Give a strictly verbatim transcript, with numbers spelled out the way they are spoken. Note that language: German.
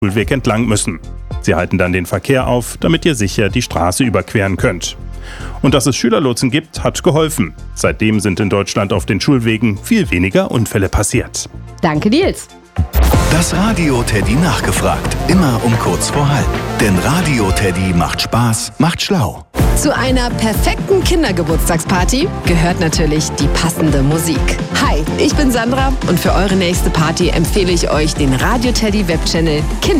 Schulweg entlang müssen. Sie halten dann den Verkehr auf, damit ihr sicher die Straße überqueren könnt. Und dass es Schülerlotsen gibt, hat geholfen. Seitdem sind in Deutschland auf den Schulwegen viel weniger Unfälle passiert. Danke, Nils. Das Radio Teddy nachgefragt. Immer um kurz vor halb. Denn Radio Teddy macht Spaß, macht schlau. Zu einer perfekten Kindergeburtstagsparty gehört natürlich die passende Musik. Hi, ich bin Sandra und für eure nächste Party empfehle ich euch den Radio Teddy Webchannel Kinder.